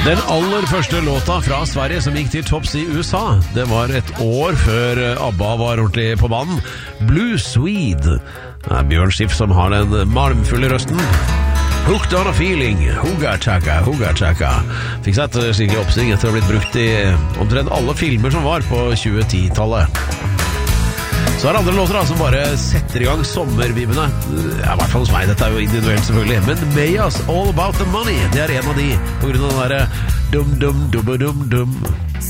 Den aller første låta fra Sverige som gikk til topps i USA, det var et år før ABBA var ordentlig på banen. Blue Swede. Det er Bjørn Skifs som har den malmfulle røsten. Hooked on a feeling, Huga Chaka, Huga Chaka. Fikk seg et skikkelig oppsving etter å ha blitt brukt i omtrent alle filmer som var på 2010-tallet. Så er det andre låter da, som bare setter i gang sommervibene. Ja, i hvert fall hos meg, dette er jo individuelt selvfølgelig. Men Mayas All About The Money, det er en av de, på grunn av den der dum-dum-dum-dum-dum.